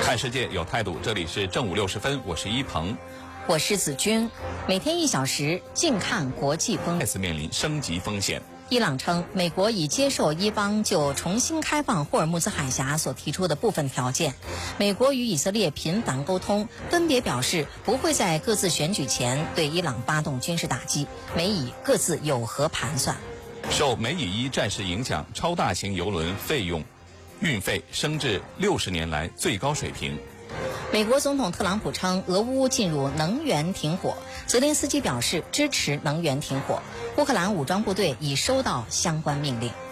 看世界有态度，这里是正午60分，我是一鹏， 我是子君。每天1小时，静看国际风。 再次面临升级风险。 伊朗称，美国已接受伊方就重新开放霍尔木兹海峡所提出的部分条件。美国与以色列频繁沟通，分别表示不会在各自选举前对伊朗发动军事打击，美以各自有何盘算。 受美以1战事影响，超大型邮轮运费升至60年来最高水平。 美国总统特朗普称，俄乌进入能源停火，泽连斯基表示支持能源停火。乌克兰武装部队已收到相关命令。